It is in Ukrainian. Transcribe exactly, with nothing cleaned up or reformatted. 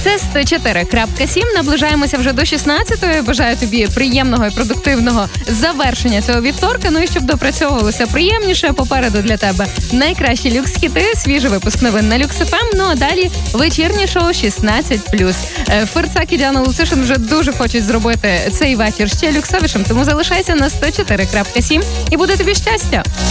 Це сто чотири крапка сім. Наближаємося вже до шістнадцятої. Бажаю тобі приємного і продуктивного завершення цього вівторка. Ну і щоб допрацьовувалося приємніше, попереду для тебе найкращі люкс-хіти, свіжий випуск новин на Люкс еф ем. Ну а далі вечірнє шоу шістнадцять плюс. Ферцак і Діана Луцишин вже дуже хочуть зробити цей вечір ще люксовішим, тому залишайся на сто чотири крапка сім і буде тобі щастя.